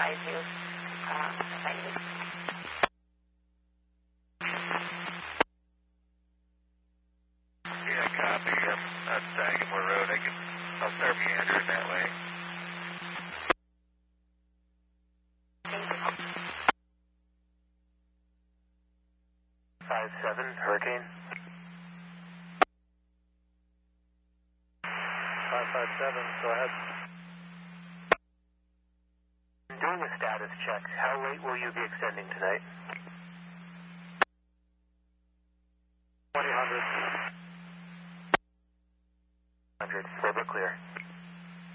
advise you if I need. Yeah, copy. That's Sagamore Road. I'll start meandering that way. Thank you. 5-7, Hurricane. 557, go ahead. Doing a status check. How late will you be extending tonight? 2000. 100, little bit clear.